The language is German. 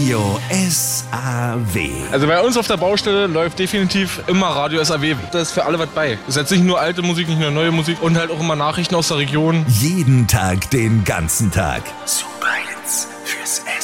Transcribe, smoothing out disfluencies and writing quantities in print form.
Radio SAW. Also bei uns auf der Baustelle läuft definitiv immer Radio SAW. Da ist für alle was bei. Das ist jetzt nicht nur alte Musik, nicht nur neue Musik und halt auch immer Nachrichten aus der Region. Jeden Tag, den ganzen Tag.